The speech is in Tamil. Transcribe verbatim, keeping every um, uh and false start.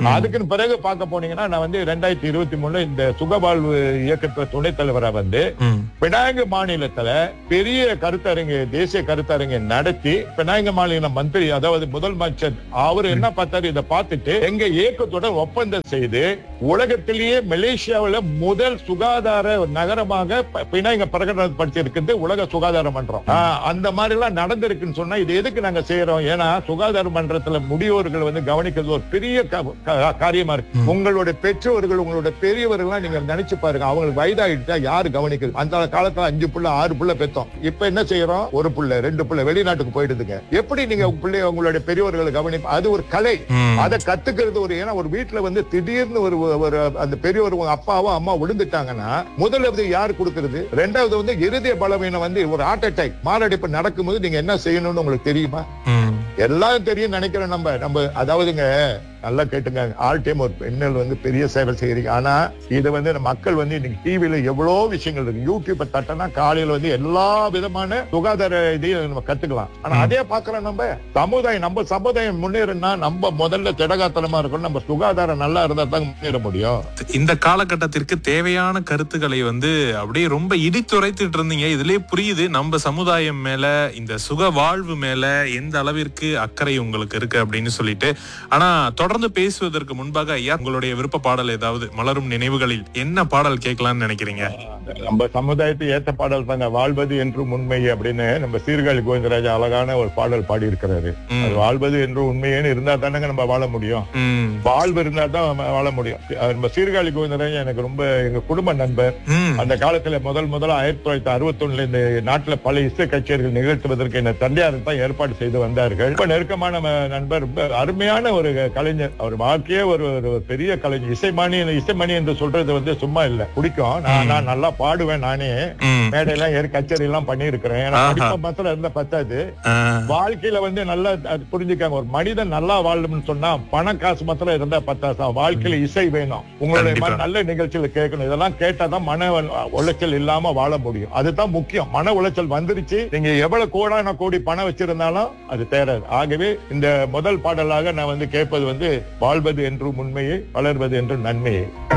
அதுக்குன்னு பிறகு பார்க்க போனீங்கன்னா நான் வந்து ரெண்டாயிரத்தி இருபத்தி மூணுல இந்த சுகவாழ்வு இயக்கத்துல துணைத் தலைவரா வந்து பினாங்கு மாநிலத்துல பெரிய கருத்தரங்கு தேசிய கருத்தரங்கு நடத்தி பினாங்கு மாநில மந்திரி அதாவது முதல் அமைச்சர் அவரு என்ன பார்த்தாரு, இதை பார்த்துட்டு எங்க இயக்கத்தோட ஒப்பந்தம் செய்து உலகத்திலேயே மலேசியாவில முதல் சுகாதார நகரமாக பினாங்க பிரகடனப்படுத்தி இருக்குது உலக சுகாதார மன்றம். அந்த மாதிரி எல்லாம் நடந்திருக்குன்னு சொன்னா இது எதுக்கு நாங்க செய்யறோம்? ஏன்னா சுகாதார மன்றத்துல முதியோர்கள் வந்து கவனிக்கிறது ஒரு பெரிய காரியமா இருக்கு. உங்களுடைய பெற்றோர்கள் உங்களுடைய பெரியவர்கள் நீங்க நினைச்சு பாருங்க, அவங்களுக்கு வயதாயிட்டா யாரு கவனிக்கிறது? அந்த காலத்துல அஞ்சு புள்ள ஆறு புள்ள பெத்தோம். இப்ப என்ன செய்யறோம்? ஒரு புள்ள ரெண்டு புள்ள வெளிநாட்டுக்கு போயிடுதுங்க. எப்படி நீங்க பிள்ளைய உங்களுடைய பெரியவர்களை கவனிப்பு? அது ஒரு கலை. அதை கத்துக்கிறது ஒரு, ஏன்னா ஒரு வீட்டுல வந்து திடீர்னு ஒரு ஒரு அந்த பெரியவர் அப்பாவோ அம்மா விழுந்துட்டாங்கன்னா முதல்ல யாரு கொடுக்கிறது? ரெண்டாவது வந்து இருதய பலவீனம் வந்து ஒரு ஹார்ட் அட்டாக் மாரடைப்பு நடக்கும்போது நீங்க என்ன செய்யணும்னு உங்களுக்கு தெரியுமா? எல்லாம் தெரியும் நினைக்கிறேன். நம்ம நம்ம அதாவதுங்க நல்லா கேட்டுங்க, ஆல் டைம் ஒரு பெண்கள் வந்து பெரிய சேவை செய்யறீங்க. ஆனா இது வந்து மக்கள் வந்து இன்னைக்கு டிவில எவ்வளவு விஷயங்கள் இருக்கு. யூடியூப் தட்டனா காலையில வந்து எல்லா விதமான சுகாதார இதையும் நம்ம கத்துக்கலாம். ஆனா அதே பாக்குறோம் நம்ம சமுதாயம் நம்ம சமுதாயம் முன்னேறனா நம்ம முதல்ல திடகாத்தனமா இருக்கணும். நம்ம சுகாதாரம் நல்லா இருந்தா தான் முன்னேற முடியும். இந்த காலகட்டத்திற்கு தேவையான கருத்துக்களை வந்து அப்படியே ரொம்ப இடித்துரைத்துட்டு இருந்தீங்க. இதுலயே புரியுது நம்ம சமுதாயம் மேல இந்த சுக வாழ்வு மேல எந்த அளவிற்கு அக்கறை உங்களுக்கு இருக்கு அப்படின்னு சொல்லிட்டு. ஆனா தொடர்ந்து பேசுவதற்கு முன்பாக ஐயா, உங்களுடைய விருப்ப பாடல் ஏதாவது மலரும் நினைவுகளில் என்ன பாடல் கேட்கலாம்னு நினைக்கிறீங்க? நம்ம சமுதாயத்தை ஏற்ற பாடல் தாங்க வாழ்வது என்றும் உண்மை அப்படின்னு நம்ம சீர்காழி கோவிந்தராஜா அழகான ஒரு பாடல் பாடி இருக்கிறாரு. அது வாழ்வது என்று உண்மையேன்னு இருந்தா தானங்க நம்ம வாழ முடியும். வாழ்வு இருந்தா தான் வாழ முடியும். நம்ம சீர்காழி கோவிந்தராஜா எனக்கு ரொம்ப எங்க குடும்ப நண்பர். அந்த காலத்துல முதல் முதல்ல ஆயிரத்தி தொள்ளாயிரத்தி அறுபத்தி ஒண்ணுல இந்த நாட்டுல பல இசை கச்சேரிகள் நிகழ்த்துவதற்கு என்ன தந்தையார் தான் ஏற்பாடு செய்து வந்தார்கள். ரொம்ப நெருக்கமான நண்பர், அருமையான ஒரு கலைஞர். அவர் வாழ்க்கையே ஒரு பெரிய கலைஞர். இசைமணி இசைமணி என்று சொல்றது வந்து சும்மா இல்ல, பிடிக்கும். நான் நல்லா பாடுவேன். நானே மேடையெல்லாம் ஏறி கச்சேரி எல்லாம் பண்ணி இருக்கிறேன். மாத்திரம் இருந்த பத்தாது, வாழ்க்கையில வந்து நல்லா புரிஞ்சுக்காங்க. ஒரு மனிதன் நல்லா வாழணும்னு சொன்னா பணம் காசு மாத்திரம் இருந்தா பத்தாது. வாழ்க்கையில இசை வேணும். உங்களுடைய நல்ல நிகழ்ச்சியில கேட்கணும். இதெல்லாம் கேட்டாதான் மன உளைச்சல் இல்லாம வாழ முடியும். அதுதான் முக்கியம். மன உளைச்சல் வந்துருச்சு, நீங்க எவ்வளவு கோடான கோடி பணம் வச்சிருந்தாலும் அது தேராது. ஆகவே இந்த முதல் பாடலாக நான் வந்து கேட்பது வந்து வாழ்வது என்றும் உண்மையை, வளர்வது என்றும் நன்மையை.